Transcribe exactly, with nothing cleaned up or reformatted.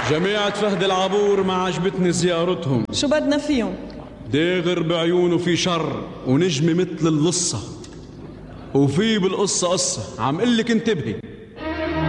جماعة فهد العبور ما عجبتني زيارتهم. شو بدنا فيهم؟ داغر بعيونه في شر ونجمة مثل اللصة، وفي بالقصة قصة عم قلك انتبهي.